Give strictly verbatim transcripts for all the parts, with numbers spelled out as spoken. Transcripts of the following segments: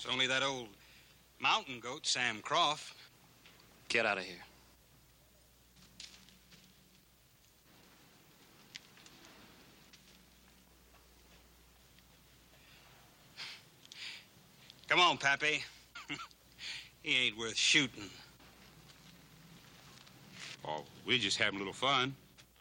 only that old mountain goat, Sam Croft. Get out of here. Come on, Pappy. He ain't worth shooting. Oh, we're just having a little fun.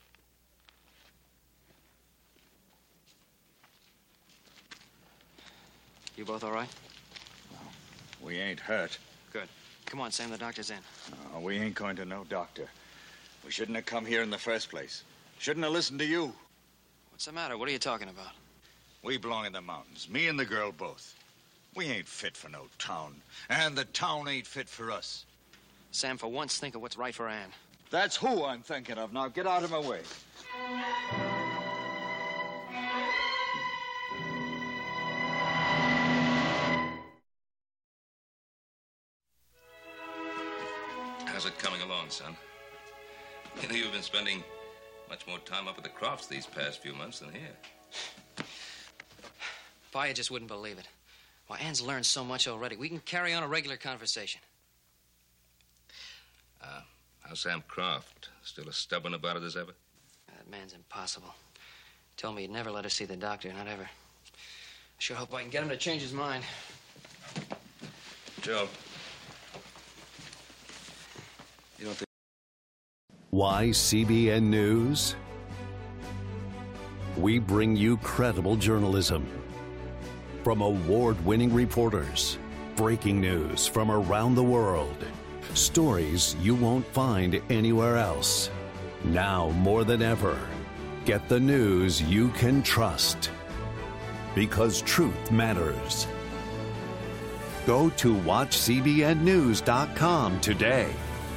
You both all right? We ain't hurt. Good. Come on, Sam, the doctor's in. No, we ain't going to no doctor. We shouldn't have come here in the first place. Shouldn't have listened to you. What's the matter? What are you talking about? We belong in the mountains, me and the girl both. We ain't fit for no town, and the town ain't fit for us. Sam, for once, think of what's right for Ann. That's who I'm thinking of. Now, get out of my way. How's it coming along, son? You know, you've been spending much more time up at the Crofts these past few months than here. Pa, you just wouldn't believe it. Well, Ann's learned so much already. We can carry on a regular conversation. Uh, how's Sam Croft? Still as stubborn about it as ever? That man's impossible. Told me he'd never let us see the doctor, not ever. I sure hope I can get him to change his mind. Joe. You don't think... Why C B N News? We bring you credible journalism. From award-winning reporters, breaking news from around the world, stories you won't find anywhere else. Now more than ever, get the news you can trust. Because truth matters. Go to watch C B N news dot com today.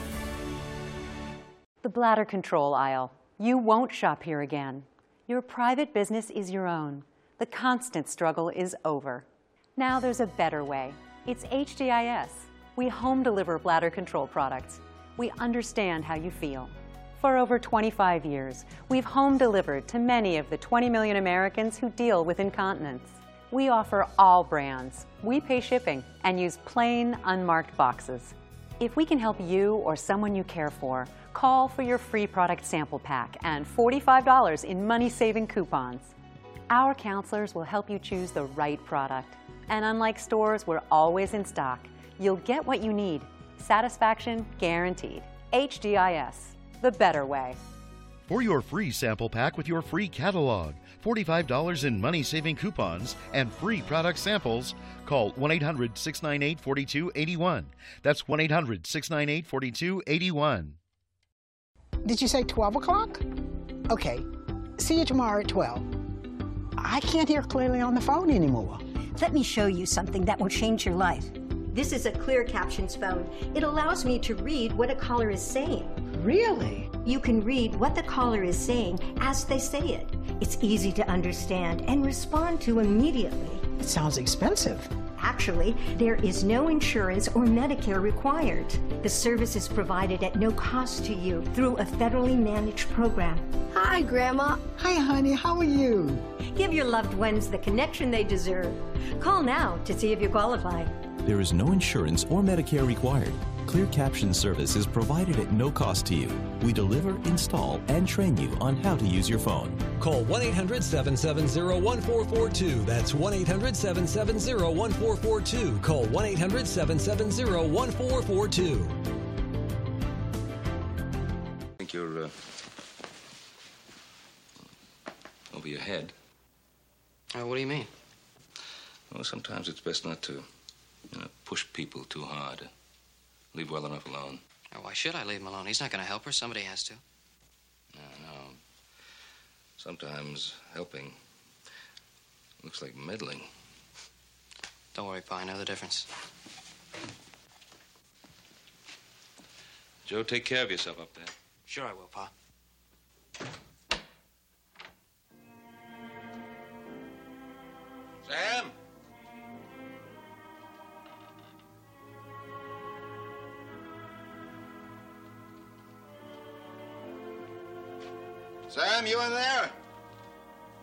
The bladder control aisle. You won't shop here again. Your private business is your own. The constant struggle is over. Now there's a better way. It's H D I S. We home deliver bladder control products. We understand how you feel. For over twenty-five years, we've home delivered to many of the twenty million Americans who deal with incontinence. We offer all brands. We pay shipping and use plain, unmarked boxes. If we can help you or someone you care for, call for your free product sample pack and forty-five dollars in money-saving coupons. Our counselors will help you choose the right product. And unlike stores, we're always in stock. You'll get what you need. Satisfaction guaranteed. H D I S, the better way. For your free sample pack with your free catalog, forty-five dollars in money-saving coupons, and free product samples, call one eight hundred, six nine eight, four two eight one. That's one eight hundred, six nine eight, four two eight one. Did you say twelve o'clock? Okay. See you tomorrow at twelve. I can't hear clearly on the phone anymore. Let me show you something that will change your life. This is a Clear Captions phone. It allows me to read what a caller is saying. Really? You can read what the caller is saying as they say it. It's easy to understand and respond to immediately. It sounds expensive. Actually, there is no insurance or Medicare required. The service is provided at no cost to you through a federally managed program. Hi, Grandma. Hi, honey. How are you? Give your loved ones the connection they deserve. Call now to see if you qualify. There is no insurance or Medicare required. Clear Caption service is provided at no cost to you. We deliver, install, and train you on how to use your phone. Call one eight hundred, seven seven zero, one four four two. That's one eight hundred, seven seven zero, one four four two. Call one eight hundred, seven seven zero, one four four two. I think you're, uh, over your head. Uh, what do you mean? Well, sometimes it's best not to, you know, push people too hard. Leave well enough alone. Oh, why should I leave him alone? He's not going to help her. Somebody has to. No, no. Sometimes helping looks like meddling. Don't worry, Pa. I know the difference. Joe, take care of yourself up there. Sure I will, Pa. Sam? Sam, you in there?